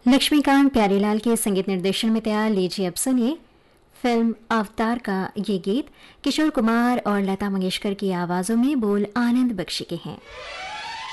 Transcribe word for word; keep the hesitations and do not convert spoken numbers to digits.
लक्ष्मीकांत प्यारेलाल के संगीत निर्देशन में तैयार, लीजिए अब सुनिए फिल्म अवतार का ये गीत किशोर कुमार और लता मंगेशकर की आवाज़ों में, बोल आनंद बख्शी के हैं।